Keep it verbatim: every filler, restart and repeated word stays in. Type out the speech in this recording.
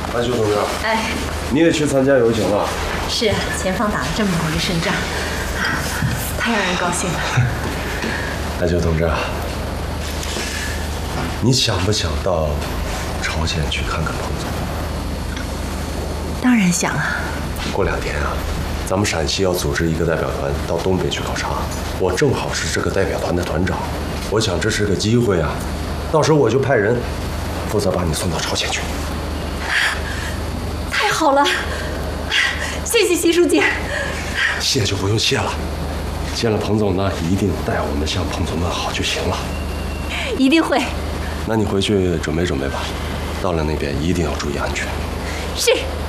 阿修同志， 哎， 你也去参加游行了？ 是啊，前方打了这么好的胜仗，太让人高兴了。 阿修同志，你想不想到朝鲜去看看彭总？ 当然想啊。 过两天啊，咱们陕西要组织一个代表团到东北去考察，我正好是这个代表团的团长，我想这是个机会啊，到时候我就派人负责把你送到朝鲜去。 太好了，谢谢习书记。 谢就不用谢了，见了彭总呢，一定带我们向彭总问好就行了。 一定会。 那你回去准备准备吧，到了那边一定要注意安全。 是。